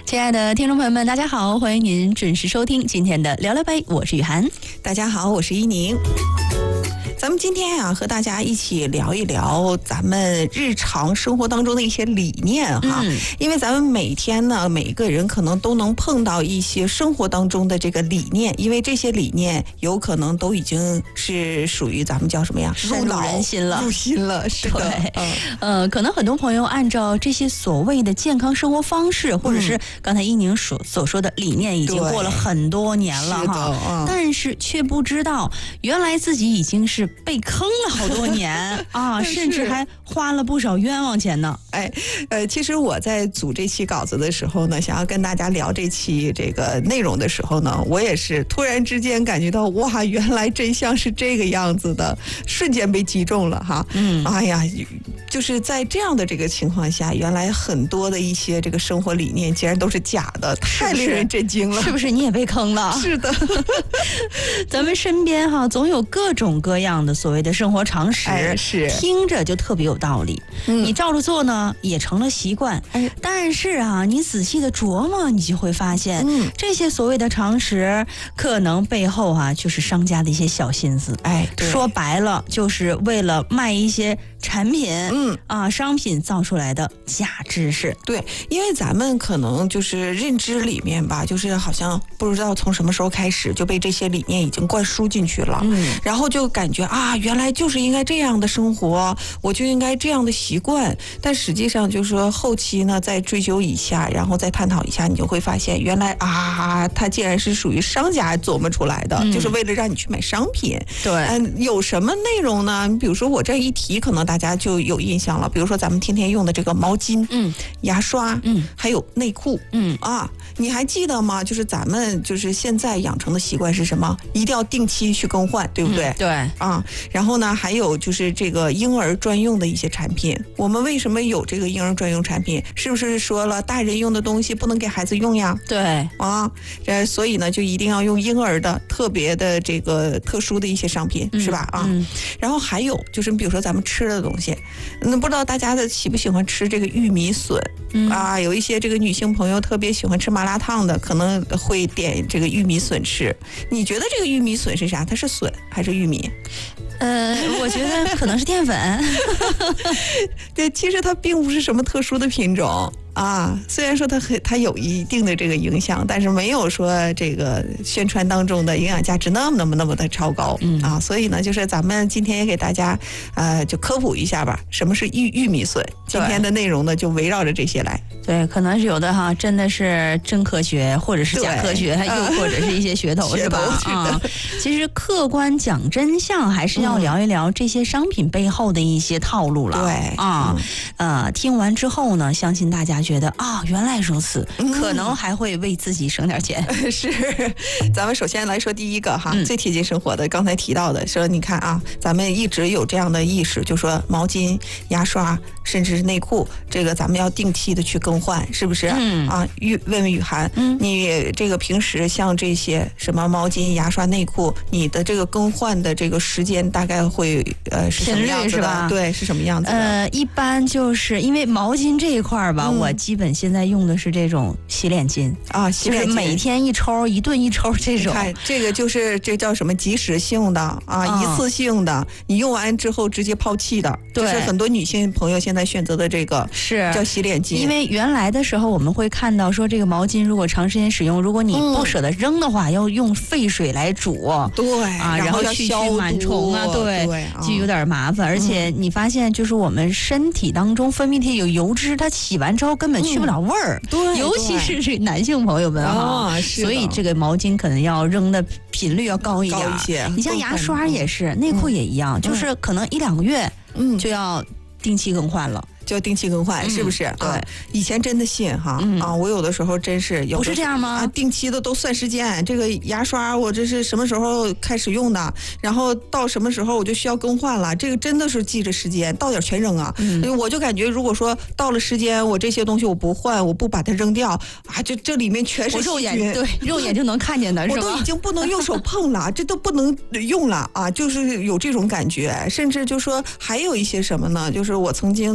亲爱的听众朋友们，大家好，欢迎您准时收听今天的聊聊呗，我是雨涵。 大家好，我是依宁。咱们今天和大家一起聊一聊咱们日常生活当中的一些理念哈。因为咱们每天呢，每一个人可能都能碰到一些生活当中的这个理念，因为这些理念有可能都已经是属于咱们叫什么呀？ 深入人心了， 入心了，是的。 对，可能很多朋友按照这些所谓的健康生活方式，或者是刚才依宁所说的理念，已经过了很多年了哈，但是却不知道原来自己已经是被坑了好多年啊，甚至还花了不少冤枉钱呢。 其实我在组这期稿子的时候呢，想要跟大家聊这期这个内容的时候呢，我也是突然之间感觉到，哇，原来真相是这个样子的，瞬间被击中了哈。哎呀，就是在这样的这个情况下，原来很多的一些这个生活理念竟然都是假的，太令人震惊了。 是不是你也被坑了？ 是的。 咱们身边总有各种各样的所谓的生活常识， 是听着就特别有道理。你照着做呢，也成了习惯。但是你仔细的琢磨，你就会发现，这些所谓的常识，可能背后就是商家的一些小心思。说白了，就是为了卖一些产品，商品造出来的假知识。 对，因为咱们可能就是认知里面吧，就是好像不知道从什么时候开始就被这些理念已经灌输进去了，然后就感觉原来就是应该这样的生活，我就应该这样的习惯。但实际上就是说后期呢，再追究一下，然后再探讨一下，你就会发现原来它竟然是属于商家琢磨出来的，就是为了让你去买商品。 对， 有什么内容呢？比如说我这一提，可能大家就有印象了。比如说咱们天天用的这个毛巾，牙刷，还有内裤，你还记得吗？就是咱们就是现在养成的习惯是什么？一定要定期去更换，对不对？ 对然后呢，还有就是这个婴儿专用的一些产品。我们为什么有这个婴儿专用产品？是不是说了大人用的东西不能给孩子用呀？ 对所以呢，就一定要用婴儿的特别的这个特殊的一些商品，是吧？然后还有就是比如说咱们吃的东西，那不知道大家喜不喜欢吃这个玉米笋？有一些这个女性朋友特别喜欢吃麻辣烫的，可能会点这个玉米笋吃。你觉得这个玉米笋是啥？它是笋还是玉米？ 我觉得可能是淀粉。 对，其实它并不是什么特殊的品种。虽然说它有一定的这个影响，但是没有说这个宣传当中的营养价值那么的超高。所以呢，就是咱们今天也给大家就科普一下吧，什么是玉米笋。今天的内容呢，就围绕着这些来。 对，可能是有的真的是真科学，或者是假科学，又或者是一些噱头，是吧？其实客观讲真相，还是要聊一聊这些商品背后的一些套路了。 对， 听完之后呢，相信大家觉得原来如此，可能还会为自己省点钱。 是，咱们首先来说第一个最贴近生活的，刚才提到的，说你看咱们一直有这样的意识，就说毛巾、牙刷，甚至是内裤，这个咱们要定期的去更换，是不是？问问雨涵，你这个平时像这些什么毛巾、牙刷、内裤，你的这个更换的这个时间大概会是什么样子的？ 是吧？ 对，是什么样子的？ 一般就是因为毛巾这一块吧，我基本现在用的是这种洗脸巾洗脸巾， 就是每天一抽，一顿一抽这种。 看这个就是这叫什么即时性的一次性的，你用完之后直接抛弃的。 对， 就是很多女性朋友现在选择的这个是叫洗脸巾。 因为原来的时候我们会看到说，这个毛巾如果长时间使用，如果你不舍得扔的话，要用沸水来煮。 对然后去螨虫对，就有点麻烦。而且你发现，就是我们身体当中分泌的有油脂，它洗完之后根本去不了味儿。 对， 尤其是这男性朋友们所以这个毛巾可能要扔的频率要高一点。你像牙刷也是，内裤也一样，就是可能1-2个月就要定期更换了。 就定期更换，是不是？ 对， 以前真的信我有的时候真是有。 不是这样吗？ 定期的都算时间。这个牙刷我这是什么时候开始用的，然后到什么时候我就需要更换了，这个真的是记着时间，到点全扔我就感觉如果说到了时间，我这些东西我不换，我不把它扔掉这里面全是细菌， 肉眼就能看见的，是吧？ 我都已经不能用手碰了，这都不能用了就是有这种感觉。甚至就说还有一些什么呢？就是我曾经在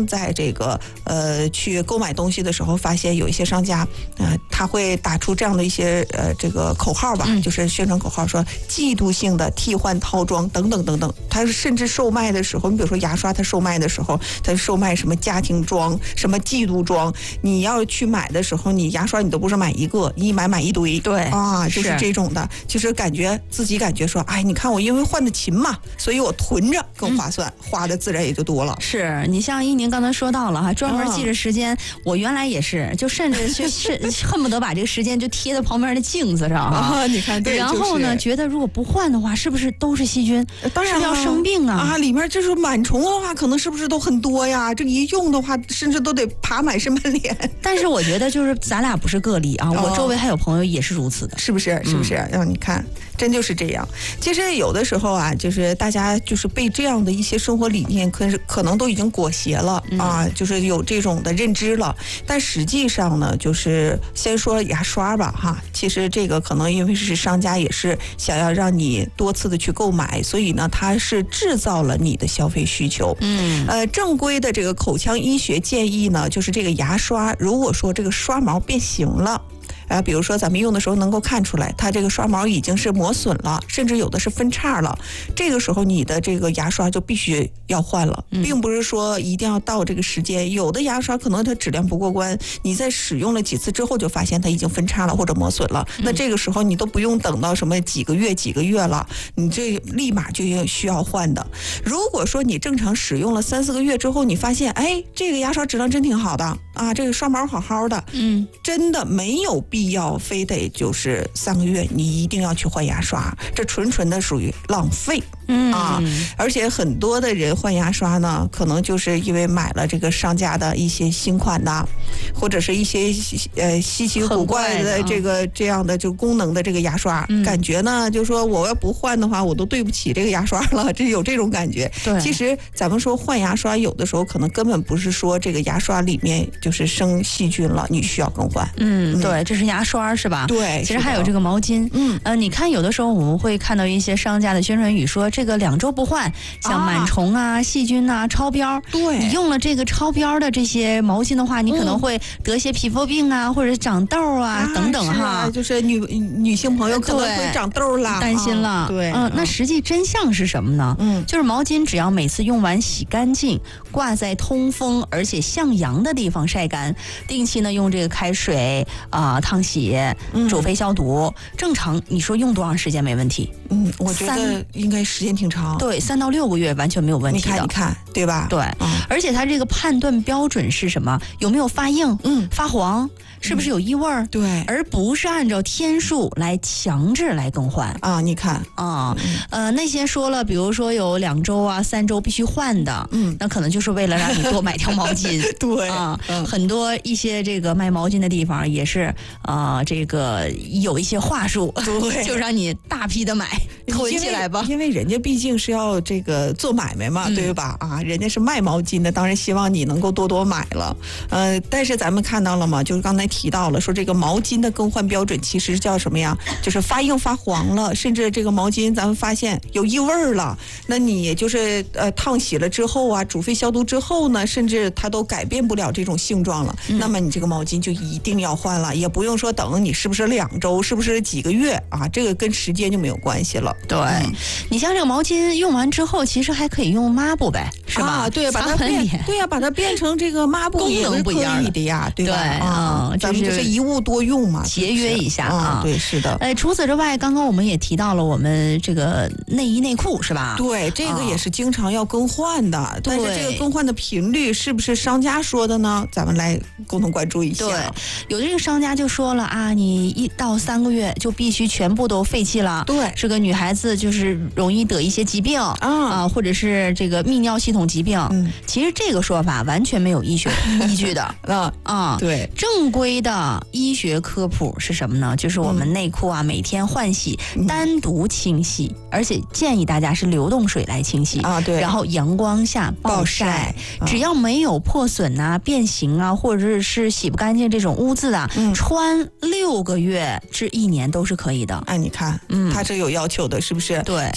这个去购买东西的时候，发现有一些商家他会打出这样的一些这个口号吧，就是宣传口号说季度性的替换套装等等等等。他甚至售卖的时候，你比如说牙刷，他售卖的时候，他售卖什么家庭装、什么季度装，你要去买的时候，你牙刷你都不是买一个，你一买一堆， 对啊，就是这种的，就是感觉自己感觉说，哎，你看我因为换的勤嘛，所以我囤着更划算，花的自然也就多了。 是你像依宁刚才说到了哈，专门记着时间，我原来也是，就甚至是恨不得把这个时间就贴在旁边的镜子上啊，你看，对， 然后呢，觉得如果不换的话，是不是都是细菌？ 当然是要生病啊！ 里面就是螨虫的话，可能是不是都很多呀？这一用的话，甚至都得爬满身满脸。 但是我觉得就是咱俩不是个例啊，我周围还有朋友也是如此的， 是不是？是不是？让你看。真就是这样。其实有的时候啊，就是大家就是被这样的一些生活理念可能都已经裹挟了啊，就是有这种的认知了。但实际上呢，就是先说牙刷吧哈，其实这个可能因为是商家也是想要让你多次的去购买，所以呢，它是制造了你的消费需求。正规的这个口腔医学建议呢，就是这个牙刷，如果说这个刷毛变形了。比如说咱们用的时候能够看出来，它这个刷毛已经是磨损了，甚至有的是分叉了。这个时候你的这个牙刷就必须要换了，并不是说一定要到这个时间。有的牙刷可能它质量不过关，你在使用了几次之后就发现它已经分叉了或者磨损了。那这个时候你都不用等到什么几个月了，你这立马就需要换的。如果说你正常使用了3-4个月之后，你发现哎，这个牙刷质量真挺好的啊，这个刷毛好好的，真的没有必要非得就是3个月你一定要去换牙刷，这纯的属于浪费而且很多的人换牙刷呢，可能就是因为买了这个商家的一些新款的，或者是一些稀奇古怪的这样的就功能的这个牙刷，感觉呢就说我要不换的话，我都对不起这个牙刷了，这有这种感觉。 对， 其实咱们说换牙刷，有的时候可能根本不是说这个牙刷里面就是生细菌了，你需要更换。 对，这是牙刷是吧？ 对， 其实还有这个毛巾。你看有的时候我们会看到一些商家的宣传语说这个2周不换，像螨虫啊、细菌啊超标。 对， 你用了这个超标的这些毛巾的话，你可能会得些皮肤病啊，或者长痘啊等等哈。 就是女性朋友可能会长痘啦， 担心了。 对， 那实际真相是什么呢？就是毛巾只要每次用完洗干净，挂在通风而且向阳的地方晒干，定期呢用这个开水烫洗、煮沸消毒，正常你说用多长时间没问题？ 我觉得应该时间挺长。 对，3到6个月完全没有问题的。 你看，对吧？ 对，而且它这个判断标准是什么？有没有发硬？发黄？是不是有异味儿？ 对， 而不是按照天数来强制来更换啊！你看那些说了，比如说有2周啊、3周必须换的，那可能就是为了让你多买条毛巾。 对很多一些这个卖毛巾的地方也是这个有一些话术， 对， 就让你大批的买，囤起来吧。 因为人家毕竟是要这个做买卖嘛，对吧？人家是卖毛巾的，当然希望你能够多买了。但是咱们看到了嘛，就是刚才提到了说这个毛巾的更换标准其实叫什么呀？就是发硬发黄了，甚至这个毛巾咱们发现有异味了，那你就是烫洗了之后啊，煮沸消毒之后呢，甚至它都改变不了这种性状了，那么你这个毛巾就一定要换了，也不用说等你是不是2周，是不是几个月啊？这个跟时间就没有关系了。 对，你像这个毛巾用完之后，其实还可以用抹布呗，是吧？ 对，把它把它变成这个抹布， 功能不一样的呀，对吧？咱们就是一物多用嘛， 节约一下对，是的。 除此之外，刚刚我们也提到了我们这个内衣内裤是吧？ 对，这个也是经常要更换的，但是这个更换的频率是不是商家说的呢？咱们来共同关注一下。 对，有的这个商家就说了你1到3个月就必须全部都废弃了。 对， 是个女孩子就是容易得一些疾病或者是这个泌尿系统疾病。其实这个说法完全没有医学依据的。 对， 正规的医学科普是什么呢？就是我们内裤每天换洗，单独清洗，而且建议大家是流动水来清洗对， 然后阳光下暴晒，只要没有破损变形或者是洗不干净这种污渍穿6个月至1年都是可以的。 你看，它是有要求的，是不是？ 对， 其实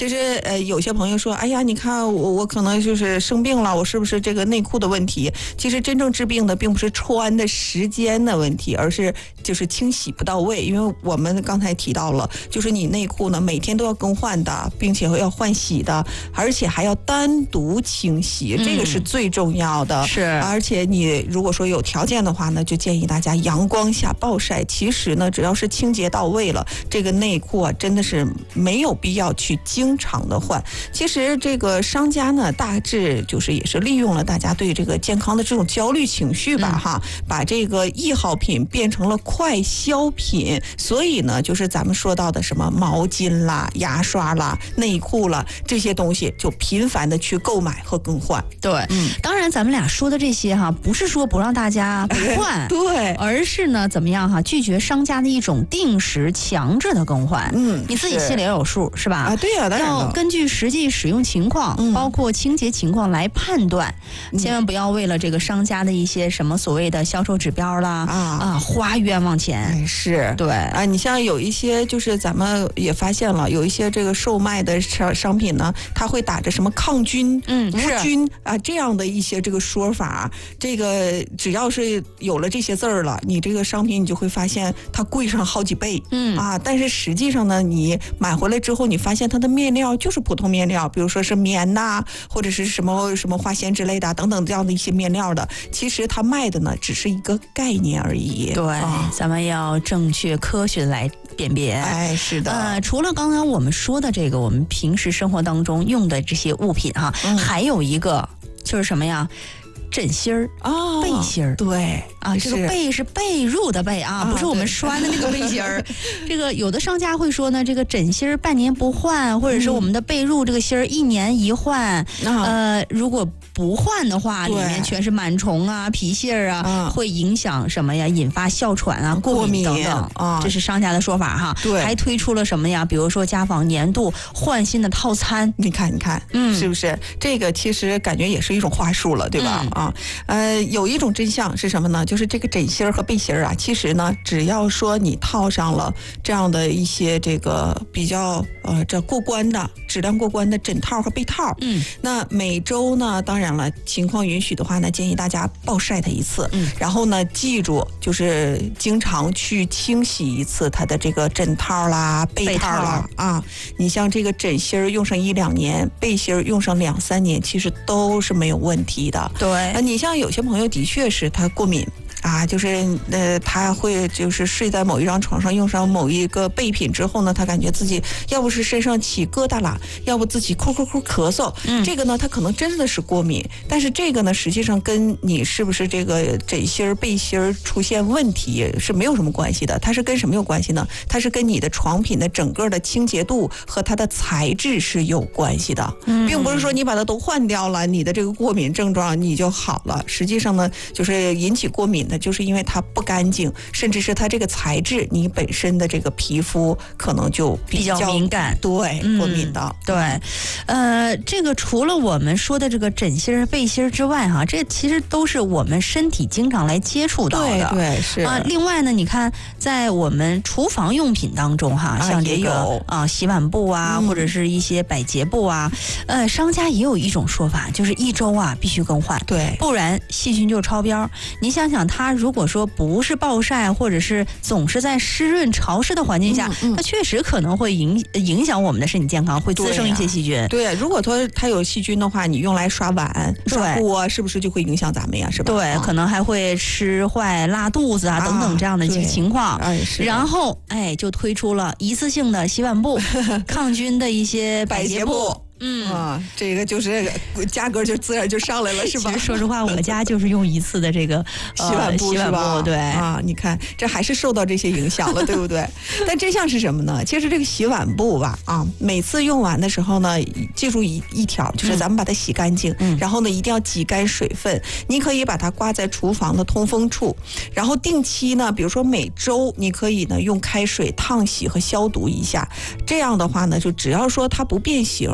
有些朋友说，哎呀，你看我可能就是生病了，我是不是这个内裤的问题？其实真正治病的并不是穿的时间的问题，而是就是清洗不到位。因为我们刚才提到了，就是你内裤呢每天都要更换的，并且要换洗的，而且还要单独清洗，这个是最重要的。 是， 而且你如果说有条件的话呢，就建议大家阳光下暴晒。其实呢，只要是清洁到位了，这个内裤啊真的是没有必要去经常的换。其实这个商家呢，大致就是也是利用了大家对这个健康的这种焦虑情绪吧，哈，把这个易耗品变成了快消品。所以呢，就是咱们说到的什么毛巾啦、牙刷啦、内裤啦这些东西，就频繁的去购买和更换。 对，当然咱们俩说的这些哈，不是说不让大家不换， 对， 而是呢怎么样哈，拒绝商家的一种定时强制的更换。你自己心里要有数，是吧？ 啊，对呀，当然了， 要根据实际使用情况，包括清洁情况来判断，千万不要为了这个商家的一些什么所谓的销售指标啦花冤枉钱。 是，对啊，你像有一些就是咱们也发现了，有一些这个售卖的商品呢，它会打着什么抗菌、无菌啊这样的一些这个说法。这个只要是有了这些字儿了，你这个商品你就会发现它贵上好几倍。但是实际上呢，你买回来之后，你发现它的面料就是普通面料，比如说是棉呐，或者是什么花纤之类的等等这样的一些面料的，其实它卖的呢只是一个概念而已。 对，咱们要正确科学来辨别。 哎，是的。 除了刚刚我们说的这个，我们平时生活当中用的这些物品哈，还有一个就是什么呀？枕芯儿背心儿， 对啊， 这个被是被褥的被啊，不是我们拴的那个背心儿。这个有的商家会说呢，这个枕芯儿半年不换，或者是我们的被褥这个芯儿1年一换。如果不换的话，里面全是螨虫啊、皮屑啊，会影响什么呀？引发哮喘啊、过敏等等啊，这是商家的说法哈。 对， 还推出了什么呀？比如说家纺年度换新的套餐， 你看，是不是？这个其实感觉也是一种话术了，对吧？有一种真相是什么呢？就是这个枕芯和背心啊，其实呢，只要说你套上了这样的一些这个比较这过关的质量过关的枕套和被套，那每周呢，当然了，情况允许的话呢，建议大家暴晒它一次，然后呢，记住就是经常去清洗一次它的这个枕套啦、被套啦啊。你像这个枕芯用上1-2年，背心用上2-3年，其实都是没有问题的。 对。 你像有些朋友的确是他过敏啊，就是他会就是睡在某一张床上，用上某一个备品之后呢，他感觉自己要不是身上起疙瘩了，要不自己哭咳嗽，这个呢他可能真的是过敏，但是这个呢实际上跟你是不是这个枕芯背心出现问题是没有什么关系的。它是跟什么有关系呢？它是跟你的床品的整个的清洁度和它的材质是有关系的，并不是说你把它都换掉了，你的这个过敏症状你就好了。实际上呢，就是引起过敏的就是因为它不干净，甚至是它这个材质，你本身的这个皮肤可能就比较敏感， 对，过敏的。 对，这个除了我们说的这个枕芯背心之外哈，这其实都是我们身体经常来接触到的。 对，是啊。 另外呢，你看在我们厨房用品当中哈，像这个洗碗布啊，或者是一些百洁布啊，商家也有一种说法，就是1周必须更换， 对， 不然细菌就超标。你想想，它如果说不是暴晒，或者是总是在湿润潮湿的环境下，它确实可能会影响我们的身体健康，会滋生一些细菌。 对，如果说它有细菌的话，你用来刷碗、刷锅啊，是不是就会影响咱们呀？是吧？ 对，可能还会吃坏、拉肚子啊等等这样的一些情况。然后就推出了一次性的洗碗布、抗菌的一些百洁布。 这个就是价格就自然就上来了，是吧？ 其实说实话，我家就是用一次的这个洗碗布， 是吧？对啊，你看这还是受到这些影响了，对不对？但真相是什么呢？其实这个洗碗布吧，每次用完的时候呢，记住一条，就是咱们把它洗干净，然后呢一定要挤干水分。你可以把它挂在厨房的通风处，然后定期呢，比如说每周，你可以呢用开水烫洗和消毒一下。这样的话呢，就只要说它不变形，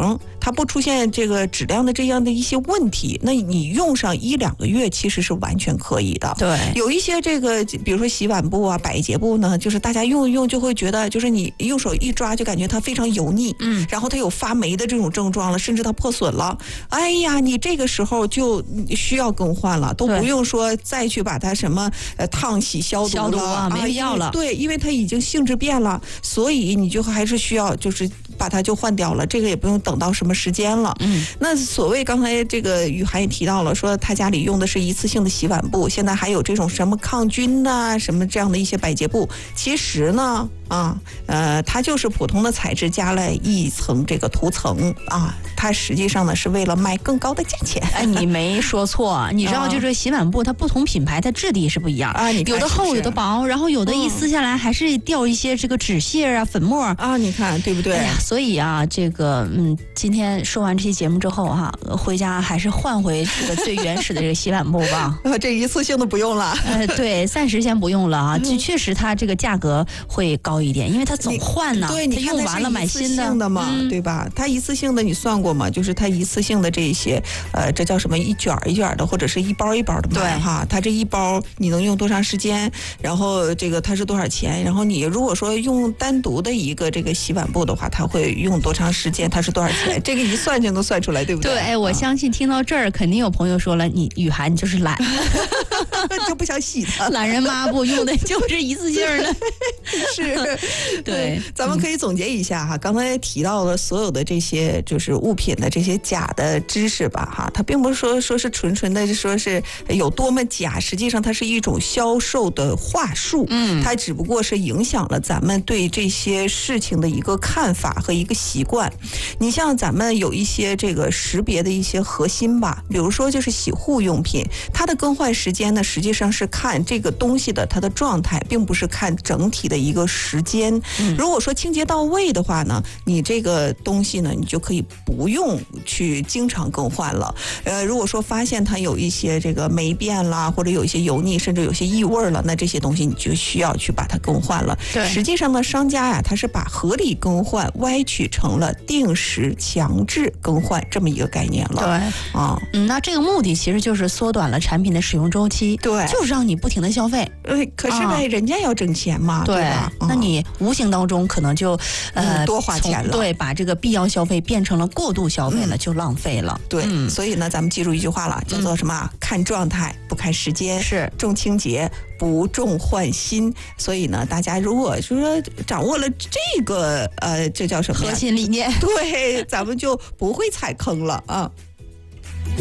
它不出现这个质量的这样的一些问题，那你用上1-2个月其实是完全可以的。 对， 有一些这个比如说洗碗布啊、百洁布呢，就是大家用一用就会觉得，就是你用手一抓就感觉它非常油腻，然后它有发霉的这种症状了，甚至它破损了。哎呀，你这个时候就需要更换了，都不用说再去把它什么烫洗消毒了， 没必要了。 对，因为它已经性质变了，所以你就还是需要就是把它就换掉了，这个也不用等到什么时间了。那所谓刚才这个雨涵也提到了，说他家里用的是一次性的洗碗布，现在还有这种什么抗菌的什么这样的一些百洁布，其实呢它就是普通的材质加了一层这个涂层啊，它实际上呢是为了卖更高的价钱。 哎，你没说错，你知道就是洗碗布它不同品牌它质地是不一样啊，有的厚有的薄，然后有的一撕下来还是掉一些这个纸屑啊、粉末啊，你看对不对？ 哎呀，所以啊，这个今天说完这期节目之后哈，回家还是换回这个最原始的这个洗碗布吧。 这一次性的不用了。 对，暂时先不用了啊。确实它这个价格会高一点，因为它总换呢。 对，你看用完了买新的嘛，对吧？它一次性的你算过吗？就是它一次性的这一些这叫什么一卷一卷的，或者是一包一包的买哈。它这一包你能用多长时间？然后这个它是多少钱？然后你如果说用单独的一个这个洗碗布的话，它会用多长时间？它是多少钱？这个一算就能算出来，对不对？ 对，哎，我相信听到这儿，肯定有朋友说了，你雨涵你就是懒， 就不想洗它， 懒人抹布用的就是一次性的。 是， 对， 咱们可以总结一下哈，刚才提到的所有的这些就是物品的这些假的知识吧哈，它并不是说是纯的说是有多么假，实际上它是一种销售的话术，它只不过是影响了咱们对这些事情的一个看法和一个习惯。你像咱们有一些这个识别的一些核心吧，比如说就是洗护用品，它的更换时间呢，实际上是看这个东西的它的状态，并不是看整体的一个时间。如果说清洁到位的话呢，你这个东西呢，你就可以不用去经常更换了。如果说发现它有一些这个霉变啦，或者有一些油腻，甚至有些异味了，那这些东西你就需要去把它更换了。 对， 实际上呢，商家呀，他是把合理更换歪曲成了定时强制更换这么一个概念了。 对啊，那这个目的其实就是缩短了产品的使用周期， 对， 就是让你不停的消费。 可是呗，人家要挣钱嘛，对吧？ 那你无形当中可能就多花钱了， 对，把这个必要消费变成了过度消费了，就浪费了。 对，所以呢，咱们记住一句话了，叫做什么？看状态不看时间， 是重清洁不重换新。所以呢，大家如果是说掌握了这个这叫什么核心理念， 对，咱们就不会踩坑了啊。